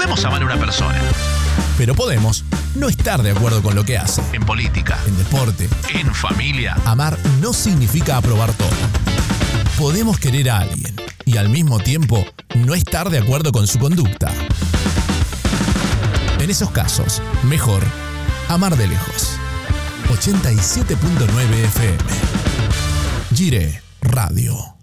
Podemos amar a una persona. Pero podemos no estar de acuerdo con lo que hace. En política, En deporte, en familia. amar no significa aprobar todo. Podemos querer a alguien y al mismo tiempo no estar de acuerdo con su conducta. En esos casos, mejor amar de lejos. 87.9 FM. Gire Radio.